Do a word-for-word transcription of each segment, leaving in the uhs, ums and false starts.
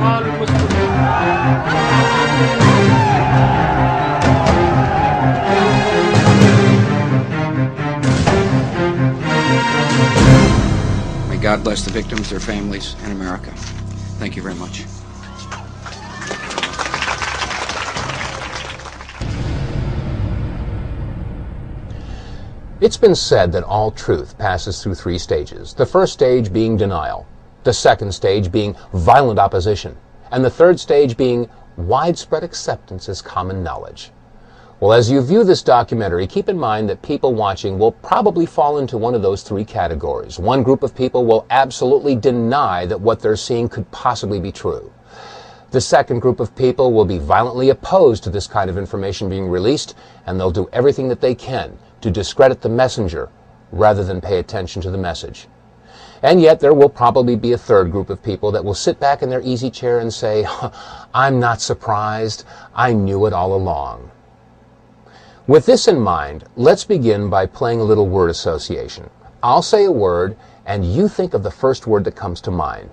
الإخوان المسلمين. May God bless the victims, their families, and America. Thank you very much. It's been said that all truth passes through three stages. The first stage being denial, the second stage being violent opposition, and the third stage being widespread acceptance as common knowledge. Well, as you view this documentary, keep in mind that people watching will probably fall into one of those three categories. One group of people will absolutely deny that what they're seeing could possibly be true. The second group of people will be violently opposed to this kind of information being released, and they'll do everything that they can to discredit the messenger rather than pay attention to the message. And yet there will probably be a third group of people that will sit back in their easy chair and say, I'm not surprised, I knew it all along. With this in mind, let's begin by playing a little word association. I'll say a word, and you think of the first word that comes to mind.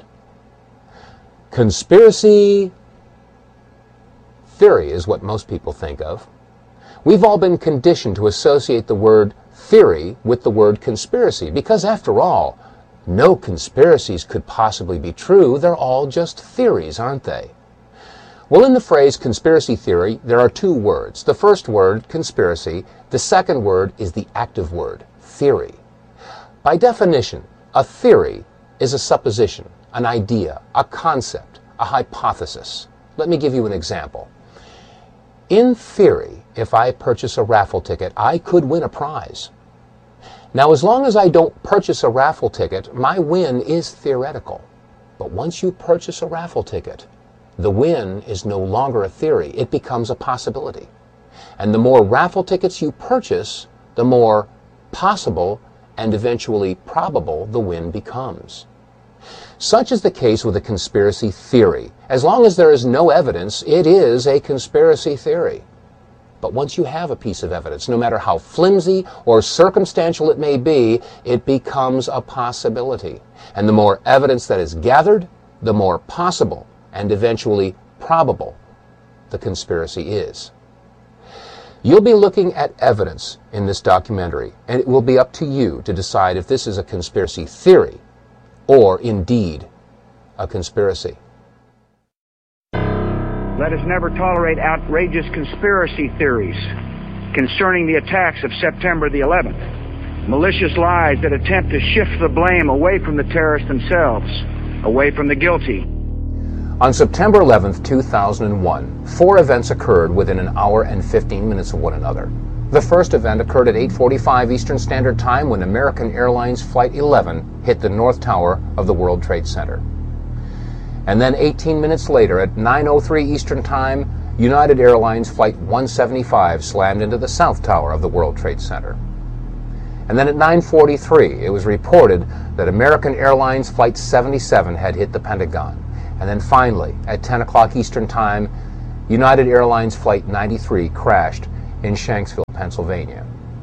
Conspiracy theory is what most people think of. We've all been conditioned to associate the word theory with the word conspiracy, because after all, no conspiracies could possibly be true. They're all just theories, aren't they? Well, in the phrase conspiracy theory, there are two words. The first word, conspiracy. The second word is the active word, theory. By definition, a theory is a supposition, an idea, a concept, a hypothesis. Let me give you an example. In theory, if I purchase a raffle ticket, I could win a prize. Now, as long as I don't purchase a raffle ticket, my win is theoretical. But once you purchase a raffle ticket, the win is no longer a theory. It becomes a possibility. And the more raffle tickets you purchase, the more possible and eventually probable the win becomes. Such is the case with a conspiracy theory. As long as there is no evidence, it is a conspiracy theory. But once you have a piece of evidence, no matter how flimsy or circumstantial it may be, it becomes a possibility. And the more evidence that is gathered, the more possible and eventually probable the conspiracy is. You'll be looking at evidence in this documentary, and it will be up to you to decide if this is a conspiracy theory or indeed a conspiracy. Let us never tolerate outrageous conspiracy theories concerning the attacks of September the eleventh, malicious lies that attempt to shift the blame away from the terrorists themselves, away from the guilty. On September eleventh, two thousand one, four events occurred within an hour and fifteen minutes of one another. The first event occurred at eight forty-five Eastern Standard Time when American Airlines Flight eleven hit the North Tower of the World Trade Center. And then eighteen minutes later, at nine oh three Eastern Time, United Airlines Flight one seventy-five slammed into the South Tower of the World Trade Center. And then at nine forty-three, it was reported that American Airlines Flight seventy-seven had hit the Pentagon. And then finally, at ten o'clock Eastern Time, United Airlines Flight ninety-three crashed in Shanksville, Pennsylvania.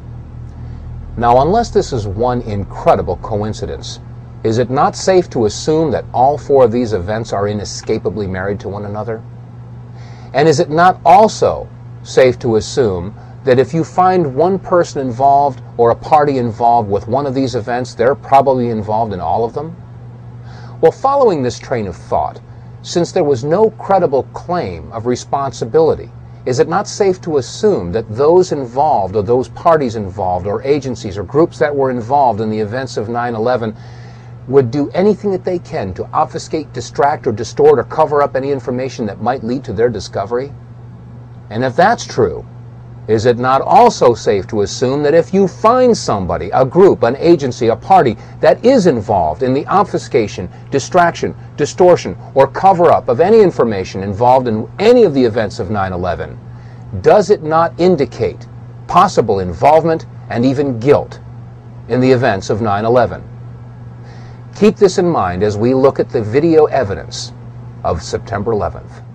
Now, unless this is one incredible coincidence, is it not safe to assume that all four of these events are inescapably married to one another? And is it not also safe to assume that if you find one person involved or a party involved with one of these events, they're probably involved in all of them? Well, following this train of thought, since there was no credible claim of responsibility, is it not safe to assume that those involved or those parties involved or agencies or groups that were involved in the events of nine eleven would do anything that they can to obfuscate, distract, or distort or cover up any information that might lead to their discovery? And if that's true, is it not also safe to assume that if you find somebody, a group, an agency, a party that is involved in the obfuscation, distraction, distortion, or cover-up of any information involved in any of the events of nine eleven, does it not indicate possible involvement and even guilt in the events of nine eleven? Keep this in mind as we look at the video evidence of September eleventh.